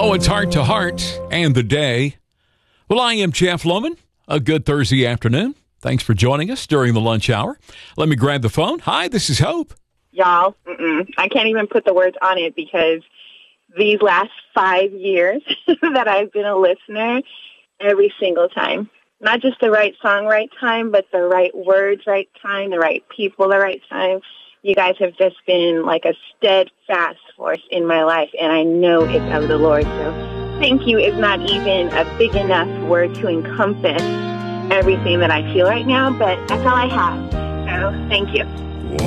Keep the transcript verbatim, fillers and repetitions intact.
Oh, it's Heart to Heart and the day. Well, I am Jeff Lohman. A good Thursday afternoon. Thanks for joining us during the lunch hour. Let me grab the phone. Hi, this is Hope. Y'all, mm-mm, I can't even put the words on it because these last five years that I've been a listener, every single time, not just the right song, right time, but the right words, right time, the right people, the right time. You guys have just been like a steadfast force in my life, and I know it's of the Lord. So thank you is not even a big enough word to encompass everything that I feel right now, but that's all I have. So thank you.